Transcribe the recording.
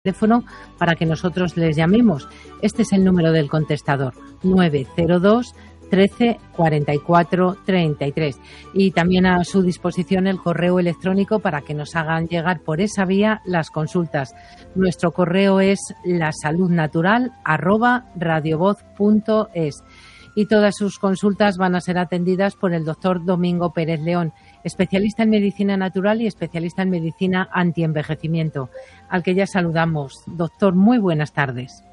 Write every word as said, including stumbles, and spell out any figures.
teléfono para que nosotros les llamemos. Este es el número del contestador, nueve cero dos trece cuarenta y cuatro treinta y tres. Y también a su disposición el correo electrónico para que nos hagan llegar por esa vía las consultas. Nuestro correo es lasaludnatural arroba radiovoz punto es. Y todas sus consultas van a ser atendidas por el doctor Domingo Pérez León, especialista en medicina natural y especialista en medicina antienvejecimiento, al que ya saludamos. Doctor, muy buenas tardes.